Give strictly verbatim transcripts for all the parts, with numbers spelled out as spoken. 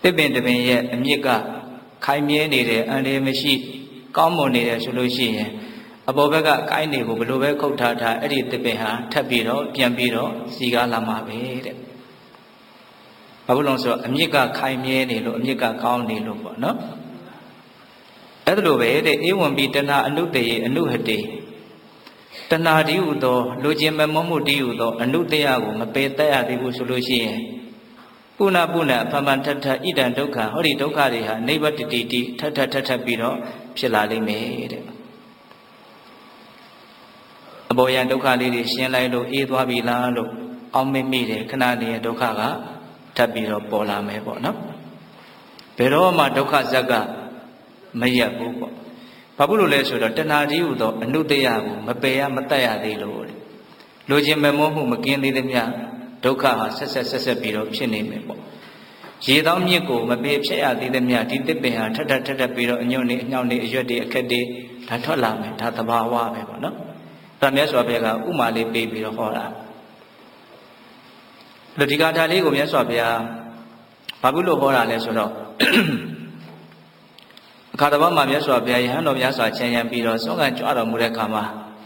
တစ်ပင်တစ်ပင်ရဲ့အမြစ်ကခိုင်မြဲနေတယ်အန္တရာယ်မရှိကောင်းမွန်နေတယ်ဆိုလို့ရှိရင်အပေါ်ဘက်ကအကိုင်းတွေကိုဘယ်လိုပဲခုတ်ထားထားအဲ့ဒီတစ်ပင်ဟာထပ်ပြီးတော့ပြန်ပြီးတော့စီကားလာမှာပဲတဲ့ဘာလို့လဲဆိုတော့အမြစ်ကခိုင်မြဲနေလို့အမြစ်ကကောင်းနေလို့ပေါ့နော်အဲ့ဒါလိုပဲတဲ့ဧဝံပိတဏအနုတယေအနုဟတေတဏှာဒီဟုသောလူချင်းမမောမှုဒီဟုသောအနုတယကိုမပယ်တတ်ရသေးဘူးဆိုလို့ရှိရင်ပုဏ္ဏပုဏ္ဏအဖမန်ထထဣဒံဒုက္ခဟောဒီဒုက္ခတွေဟာနိဗ္ဗတတိတိထထထထပြီးတော့ဖြစ်လာလိမ့်မယ်တဲ့အပေါ်ယံဒုက္ခလေးတွေရှင်းလိုက်လို့အေးသွားပြီလားလို့အောက်မေ့မိတယ်ခဏနေဒုက္ခကထပ်ပြီးတော့ပေါ်လာမယ်ပေါ့နော်ဘယ်တော့မှဒုက္ခဇက်ကမရက်ဘူးပေါ့ဘာဖြစ်လို့လဲဆိုတော့တဏှာကြီးဟူသောအနုတ္တယကိုမပယ်ရမတတ်ရသေးလို့လူချင်းမမောမှုမကင်းသေးသမျှဒုက္ခဟာဆက်ဆက်ဆက်ဆက်ပြီးတော့ဖြစ်နေမယ်ပေါ့ရေသောမြစ်ကိုမပယ်ဖြစ်ရသေးသမျှဒီတစ်ပင်ဟာထက်ထက်ထက်ထက်ပြီးတော့အညွန့်နေအညောင်းနေအရွက်တွေအခက်တွေဒါထွက်လာမယ်ဒါသဘာဝပဲပေါ့နော်ဒါမြတ်စွာဘုရားကဥမာလေးပေးပြီးတော့ဟောတာလူဒီကာထာလေးကိုမြတ်စွာဘုရားဘာဖြစ်လို့ဟောတာလဲဆိုတော့အခါတစ်ပတ်မှာမြတ်စွာဘုရားယဟန်တော်မြတ်စွာချမ်းရံပြီးတော့ဆုံးခံကြွတော်မူတဲ့အခါမှာ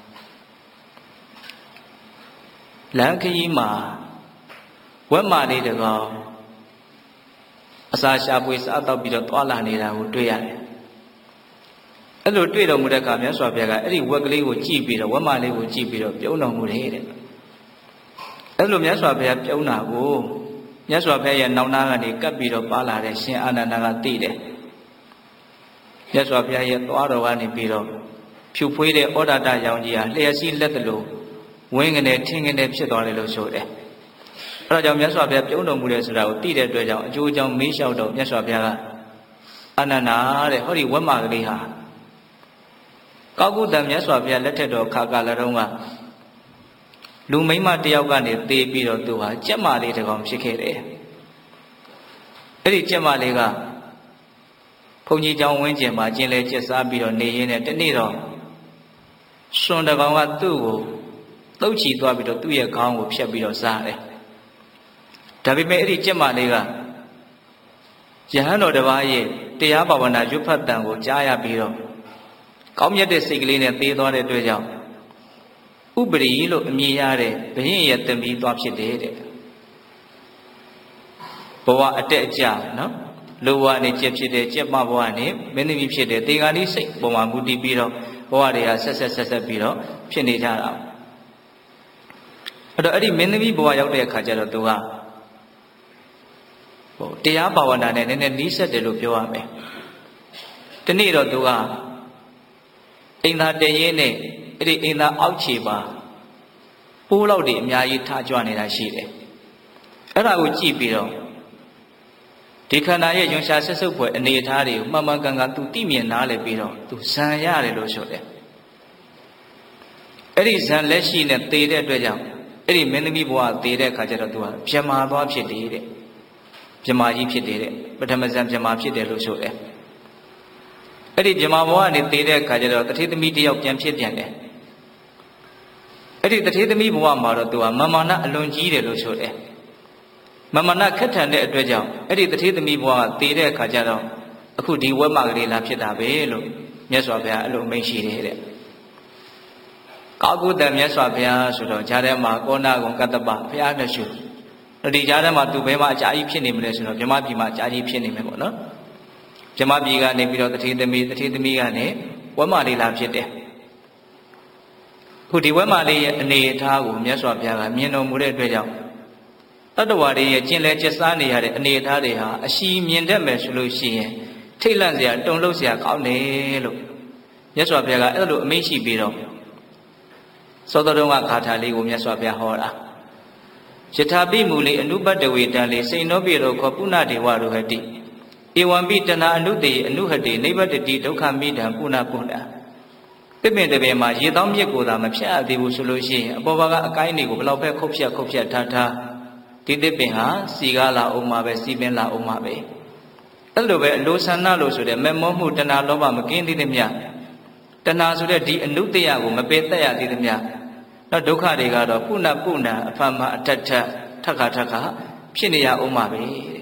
လမ်းခရီးမှာဝက်မာလေးတကောင်အစာရှာပွေစားတော့ပြီးတော့တွာလာနေတာကိုတွေ့ရတယ်။အဲ့လိုတွေ့တော်မူတဲ့အခါမြတ်စွာဘုရားကအဲ့ဒီဝက်ကလေးကိုကြည့်ပြီးတော့ဝက်မာလေးကိုကြည့်ပြီးတော့ပြုံးတော်မူတယ်တဲ့။အဲ့လိုမြတ်စွာဘုရားပြုံးတာကိုမြတ်စွာဘုရားရဲ့နောင်နာကနေကပ်ပြီးတော့ပါလာတဲ့ရှင်အာနန္ဒာကသိတယ်။မြတ်စွာဘုရားရဲ့သွားတော်ကနေပြီးတော့ဖြူဖွေးတဲ့ဩဒတရောင်ကြီးဟာလျှက်စီးလက်တလို့ဝင်းကနေထင်းကနေဖြစ်သွားတယ်လို့ဆိုတယ်။အဲဒါကြောင့်မြတ်စွာဘုရားပြုံးတော်မူတယ်ဆိုတာကိုသိတဲ့အတွက်ကြောင့်အကျိုးအကြောင်းမေးလျှောက်တော့မြတ်စွာဘုရားကအနန္ဒာတဲ့ဟောဒီဝက်မာကလေးဟာကောက်ကုတံမြတ်စွာဘုရားလက်ထက်တော်ခါကာလတုန်းကလူမိန်းမတယောက်ကနေသေပြီးတော့သူဟာကြက်မာလေးတစ်ကောင်ဖြစ်ခဲ့တယ်။အဲ့ဒီကြက်မာလေးကဘုန်းကြီးကျောင်းဝင်းကျင်မှာကျင်လဲကျက်စားပြီးတော့နေရင်းနဲ့တနေ့တော့စွန်တကောင်ကသူ့ကိုတုတ်ချီသွားပြီးတော့သူ့ရဲ့ခေါင်းကိုဖြတ်ပြီးတော့စားတယ်။ဒါပေမဲ့အဲ့ဒီကြက်မလေးကယဟန်တော်တစ်ပါးရဲ့တရားဘာဝနာရွတ်ဖတ်တန်ကိုကြားရပြီးတော့ကောင်းမြတ်တဲ့စိတ်ကလေးနဲ့သေသွားတဲ့အတွက်ကြောင့်ဥပရိလို့အမည်ရတဲ့ဘုရင်ရဲ့တမီးသွားဖြစ်တယ်တဲ့။ဘဝအတက်အကျနော်လူဘဝနဲ့ကျက်ဖြစ်တယ်ကျက်မဘဝနဲ့မင်းသမီးဖြစ်တယ်တေဂာတိစိတ်ပုံမှာမူတည်ပြီးတော့ဘဝတွေကဆက်ဆက်ဆက်ဆက်ပြီးတော့ဖြစ်နေကြတာအဲ့တော့အဲ့ဒီမင်းသမီးဘဝရောက်တဲ့အခါကျတော့သူကဟိုတရားဘာဝနာနဲ့နည်းနည်းနီးစပ်တယ်လို့ပြောရမယ်ဒီနေ့တော့သူကအိမ်သာတရင်နဲ့အဲ့ဒီအိမ်သာအောက်ခြေပါပိုးလောက်တွေအများကြီးထားကြွနေတာရှိတယ်အဲ့ဒါကိုကြည့်ပြီးတော့ဒီခန္ဓာရဲ့ယွန်ရှာဆက်စုပ်ဖွယ်အနေအထားတွေကိုမှန်မှန်ကန်ကန်သူသိမြင်နားလည်ပြီးတော့သူဇံရတယ်လို့ဆိုတယ်အဲ့ဒီဇံလက်ရှိနဲ့သေတဲ့အတွက်ကြောင့်အဲ့ဒီမင်းသမီးဘဝသေတဲ့အခါကျတော့သူကပြမာသွားဖြစ်တယ်တဲ့ပြမာကြီးဖြစ်တယ်တဲ့ပထမဇံပြမာဖြစ်တယ်လို့ဆိုတယ်အဲ့ဒီပြမာဘဝကနေသေတဲ့အခါကျတော့တထေသမီးတယောက်ပြန်ဖြစ်ပြန်တယ်အဲ့ဒီတထေသမီးဘဝမှာတော့သူကမမာနအလွန်ကြီးတယ်လို့ဆိုတယ်မမနာခက်ထန်တဲ့အတွက်ကြောင့်အဲ့ဒီတထေသမီးဘဝကသေတဲ့အခါကျတော့အခုဒီဝက်မကလေးလာဖြစ်တာပဲလို့မြတ်စွာဘုရားအဲ့လိုမိန့်ရှိတယ်တဲ့ကောက်ကုတံမြတ်စွာဘုရားဆိုတော့ဈာထဲမှာကောဏဂုံကတ္တပဘုရားနဲ့ရှုဒီဈာထဲမှာသူဘယ်မှာအကြာကြီးဖြစ်နေမလဲဆိုတော့မြမပြည်မှာအကြာကြီးဖြစ်နေမယ်ပေါ့နော်မြမပြည်ကနေပြီးတော့တထေသမီးတထေသမီးကနေဝက်မလေးလာဖြစ်တယ်ခုဒီဝက်မလေးရဲ့အနေအထားကိုမြတ်စွာဘုရားကမြင်တော်မူတဲ့အတွက်ကြောင့်တတ္တဝါတွေရဲ့ကျင်လဲကျက်စားနေရတဲ့အနေအထားတွေဟာအရှိမြင်တတ်မယ်ဆိုလို့ရှိရင်ထိတ်လန့်စရာတုန်လှုပ်စရာကောင်းတယ်လို့မြတ်စွာဘုရားကအဲ့လိုအမိန့်ရှိပြီးတော့သောတရုံးကဂါထာလေးကိုမြတ်စွာဘုရားဟောတာယထာပိမူလေအနုပတ္တဝေတံလေစိန်နောပိရောခောပုဏ္ဏဒေဝရဟတိဧဝံပိတဏအနုတေအနုဟတိနိဗ္ဗတတိဒုက္ခမိတံပုဏ္ဏပုဏ္ဏတစ်ပင်တစ်ပင်မှာရေတောင်းမြစ်ကိုသာမဖြတ်အပ်သေးဘူးဆိုလို့ရှိရင်အပေါ်ဘာကအကိုင်းတွေကိုဘလောက်ပဲခုတ်ဖြတ်ခုတ်ဖြတ်ထားထားဒီတစ်ပင်ဟာစီကားလာအောင်မှာပဲစီပင်လာအောင်မှာပဲအဲ့လိုပဲအလိုဆန္ဒလို့ဆိုတဲ့မမောမှုတဏှာလောဘမကင်းသေးသမျှတဏှာဆိုတဲ့ဒီအနုတ္တယကိုမပယ်တတ်ရသေးသမျှတော့ဒုက္ခတွေကတော့ပုဏ္ဏပုဏ္ဏအဖမအထက်ထက်ထက်ခါထက်ခါဖြစ်နေရအောင်မှာပဲတဲ့